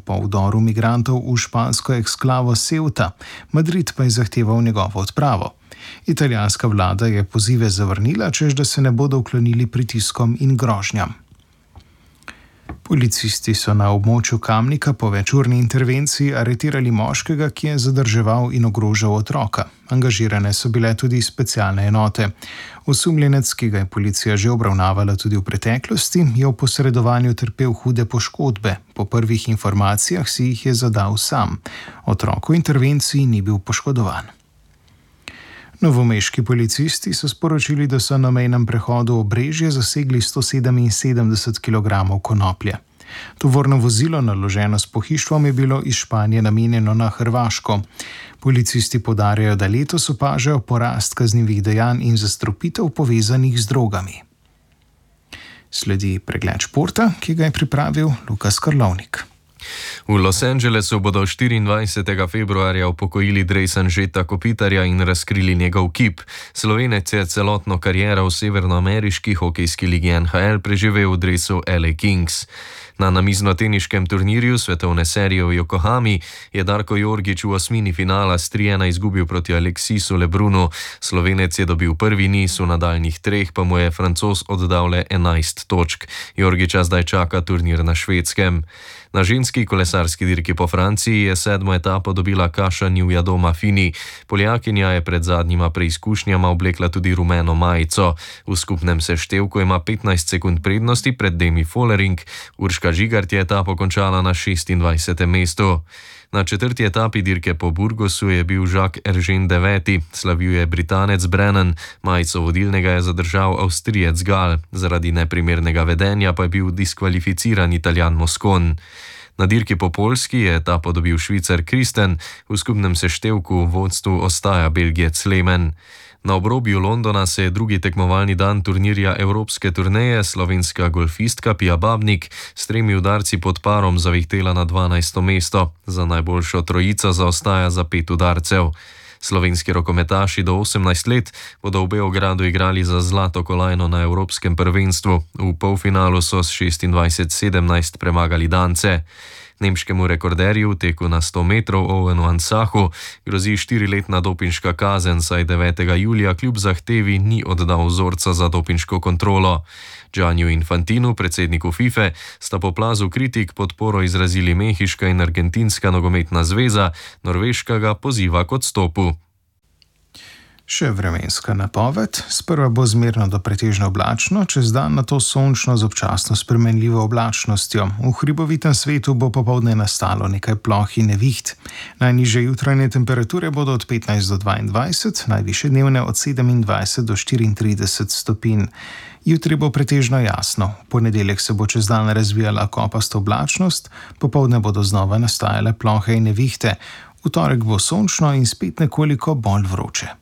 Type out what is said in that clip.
po vdoru migrantov v špansko eksklavo Ceuta, Madrid pa je zahteval njegovo odpravo. Italijanska vlada je pozive zavrnila, češ da se ne bodo uklonili pritiskom in grožnjam. Policisti so na območju Kamnika po večurni intervenciji aretirali moškega, ki je zadrževal in ogrožal otroka. Angažirane so bile tudi specialne enote. Osumljenec, ki ga je policija že obravnavala tudi v preteklosti, je v posredovanju trpel hude poškodbe. Po prvih informacijah si jih je zadal sam. Otrok v intervenciji ni bil poškodovan. Novomeški policisti so sporočili, da so na mejnem prehodu Obrežje zasegli 177 kg konoplje. Tovorno vozilo, naloženo s pohištvom, je bilo iz Španije namenjeno na Hrvaško. Policisti poudarjajo, da letos opažajo porast kaznivih dejanj in zastrupitev povezanih z drogami. Sledi pregled športa, ki ga je pripravil Lukas Karlovnik. V Los Angelesu bodo 24. februarja upokojili dres Anžeta Kopitarja in razkrili njegov kip. Slovenec je celotno kariero v severnoameriški hokejski ligi NHL preživel v dresu LA Kings. Na namiznoteniškem turnirju svetovne serije v Yokohami je Darko Jorgić v osmini finala s 3-1 izgubil proti Aleksisu Lebrunu. Slovenec je dobil prvi niz, v nadaljnjih 3 pa mu je Francoz oddal le 11 točk. Jorgića zdaj čaka turnir na Švedskem. Na ženski kolesarski dirki po Franciji je 7. etapo dobila Kaša Njujadoma Fini. Poljakinja je pred zadnjima preizkušnjama oblekla tudi rumeno majico. V skupnem seštevku ima 15 sekund prednosti pred Demi Follering. Urška Žigart je etapo končala na 26. mestu. Na 4. etapi dirke po Burgosu je bil Jacques Ergen 9. Slavil je Britanec Brennan, majico vodilnega je zadržal Avstrijec Gal. Zaradi neprimernega vedenja pa je bil diskvalificiran Italijan Moscon. Na dirki po Poljski je etapo dobil Švicar Kristen, v skupnem seštevku v vodstvu ostaja Belgijec Lehmann. Na obrobju Londona se je drugi tekmovalni dan turnirja evropske turneje slovenska golfistka Pia Babnik s 3 udarci pod parom zavihtela na 12. mesto. Za najboljšo trojico zaostaja za 5 udarcev. Slovenski rokometaši do 18 let bodo v Beogradu igrali za zlato kolajno na evropskem prvenstvu. V polfinalu so s 26-17 premagali Dance. Nemškemu rekorderju v teku na 100 metrov Owenu Ansahu grozi 4-letna dopinška kazen, saj 9. julija kljub zahtevi ni oddal vzorca za dopinško kontrolo. Gianniu Infantinu, predsedniku FIFA, sta po plazu kritik podporo izrazili Mehiška in Argentinska nogometna zveza, Norveška ga poziva k odstopu. Še vremenska napoved. Sprva bo zmerno do pretežno oblačno, čez dan nato sončno z občasno spremenljivo oblačnostjo. V hribovitem svetu bo popoldne nastalo nekaj ploh in neviht. Najnižje jutranje temperature bodo od 15 do 22, najvišje dnevne od 27 do 34 stopinj. Jutri bo pretežno jasno. V ponedeljek se bo čez dan razvijala kopasta oblačnost, popoldne bodo znova nastajale plohe in nevihte. V torek bo sončno in spet nekoliko bolj vroče.